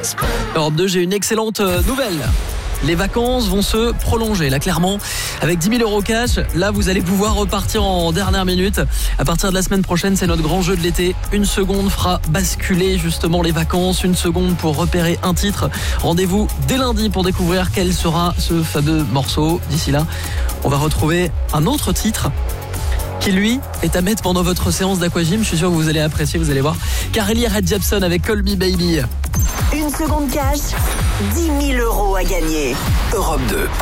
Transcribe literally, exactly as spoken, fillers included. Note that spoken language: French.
Europe deux, j'ai une excellente nouvelle. Les vacances vont se prolonger, là clairement, avec dix mille euros cash. Là, vous allez pouvoir repartir en dernière minute. À partir de la semaine prochaine, c'est notre grand jeu de l'été. Une seconde fera basculer justement les vacances. Une seconde pour repérer un titre. Rendez-vous dès lundi pour découvrir quel sera ce fameux morceau. D'ici là, on va retrouver un autre titre qui lui est à mettre pendant votre séance d'aquagym. Je suis sûr que vous allez apprécier, vous allez voir. Carly Rae Jepsen avec Call Me Baby. Une seconde cash, dix mille euros à gagner. Europe deux.